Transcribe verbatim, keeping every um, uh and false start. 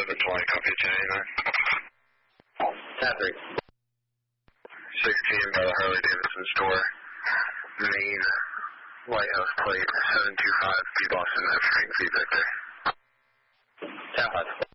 seven twenty, copy ninety-nine. ten three. sixteen by the Harley Davidson store. Main Lighthouse plate seven two five, B Boston, F Frank, V Victor. ten five.